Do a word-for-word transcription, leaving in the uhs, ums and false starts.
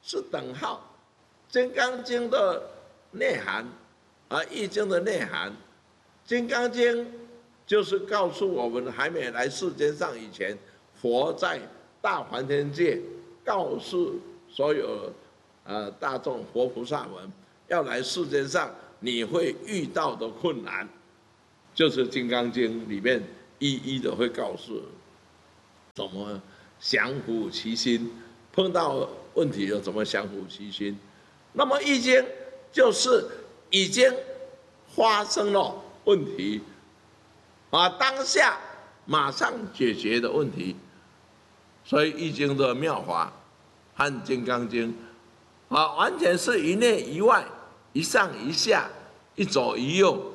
是等号。《金刚经》的内涵，啊，《易经》的内涵，《金刚经》就是告诉我们，还没来世间上以前，佛在大梵天界告诉所有呃大众佛菩萨们，要来世间上你会遇到的困难，就是《金刚经》里面一一的会告诉怎么降伏其心，碰到问题要怎么降伏其心。那么《易经》就是已经发生了问题，啊，当下马上解决的问题。所以《易经》的妙法和《金刚经》啊，完全是一内一外，一上一下，一左一右，